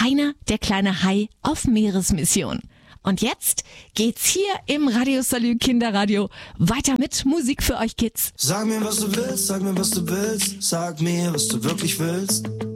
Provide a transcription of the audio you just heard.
Heiner, der kleine Hai auf Meeresmission. Und jetzt geht's hier im Radio Salü Kinderradio weiter mit Musik für euch Kids. Sag mir, was du willst, sag mir, was du willst, sag mir, was du wirklich willst.